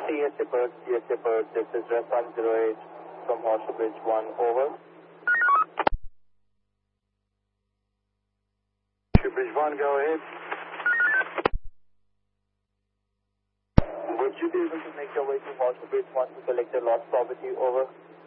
TSA Bird, this is Response 08 from Horseshoe Bridge 1, over. Horseshoe Bridge 1, go ahead. Would you be able to make your way to Horseshoe Bridge 1 to collect your lost property, over?